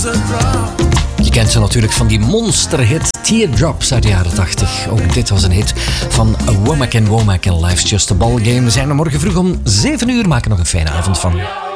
Je kent ze natuurlijk van die monsterhit Teardrops uit de jaren 80. Ook dit was een hit van Womack and Life's Just a Ball Game. We zijn er morgen vroeg om 7 uur. Maak er nog een fijne avond van.